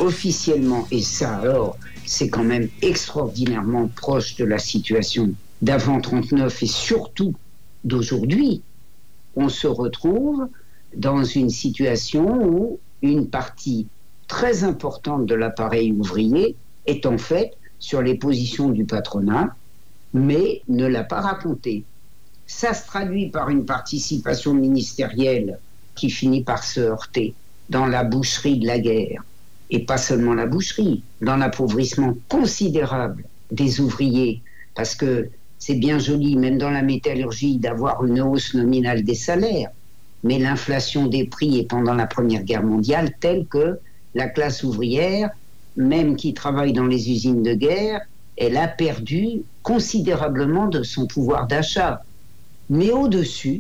officiellement, et ça alors, c'est quand même extraordinairement proche de la situation d'avant 39 et surtout d'aujourd'hui, on se retrouve dans une situation où une partie très importante de l'appareil ouvrier est en fait sur les positions du patronat, mais ne l'a pas raconté. Ça se traduit par une participation ministérielle qui finit par se heurter dans la boucherie de la guerre. Et pas seulement la boucherie, dans l'appauvrissement considérable des ouvriers, parce que c'est bien joli, même dans la métallurgie, d'avoir une hausse nominale des salaires, mais l'inflation des prix est pendant la Première Guerre mondiale telle que la classe ouvrière, même qui travaille dans les usines de guerre, elle a perdu considérablement de son pouvoir d'achat. Mais au-dessus,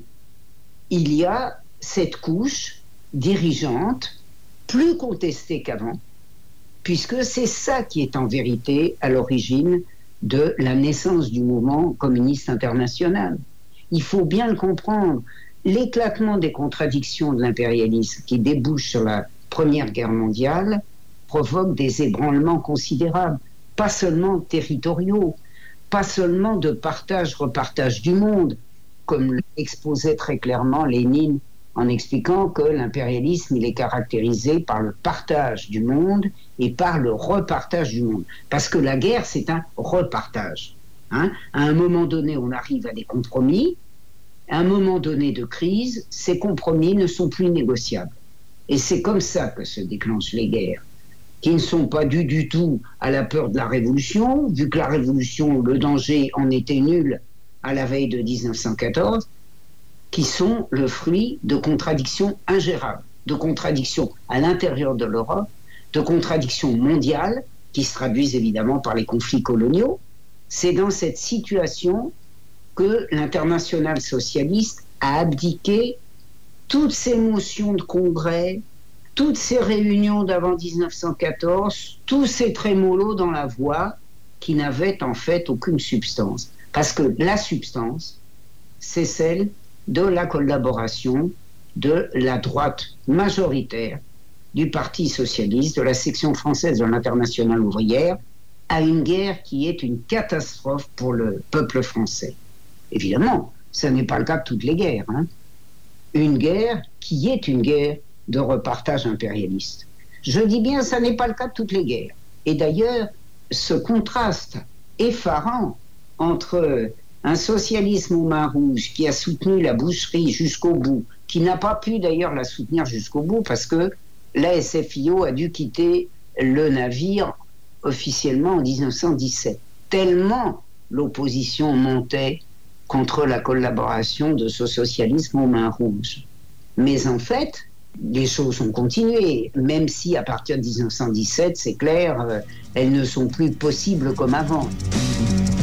il y a cette couche dirigeante plus contestée qu'avant, puisque c'est ça qui est en vérité à l'origine de la naissance du mouvement communiste international. Il faut bien le comprendre. L'éclatement des contradictions de l'impérialisme qui débouche sur la Première Guerre mondiale provoque des ébranlements considérables, pas seulement territoriaux, pas seulement de partage-repartage du monde, comme l'exposait très clairement Lénine en expliquant que l'impérialisme, il est caractérisé par le partage du monde et par le repartage du monde. Parce que la guerre, c'est un repartage. À un moment donné, on arrive à des compromis. À un moment donné de crise, ces compromis ne sont plus négociables. Et c'est comme ça que se déclenchent les guerres, qui ne sont pas dues du tout à la peur de la révolution, vu que la révolution, le danger en était nul à la veille de 1914, qui sont le fruit de contradictions ingérables, de contradictions à l'intérieur de l'Europe, de contradictions mondiales, qui se traduisent évidemment par les conflits coloniaux. C'est dans cette situation que l'internationale socialiste a abdiqué toutes ces motions de congrès, toutes ces réunions d'avant 1914, tous ces trémolos dans la voix qui n'avaient en fait aucune substance. Parce que la substance, c'est celle de la collaboration de la droite majoritaire du Parti socialiste, de la section française de l'Internationale ouvrière, à une guerre qui est une catastrophe pour le peuple français. Évidemment, ce n'est pas le cas de toutes les guerres. Une guerre qui est une guerre de repartage impérialiste. Je dis bien, ça n'est pas le cas de toutes les guerres. Et d'ailleurs, ce contraste effarant entre un socialisme aux mains rouges qui a soutenu la boucherie jusqu'au bout, qui n'a pas pu d'ailleurs la soutenir jusqu'au bout parce que la SFIO a dû quitter le navire officiellement en 1917. Tellement l'opposition montait contre la collaboration de ce socialisme aux mains rouges. Mais en fait, les choses ont continué, même si à partir de 1917, c'est clair, elles ne sont plus possibles comme avant.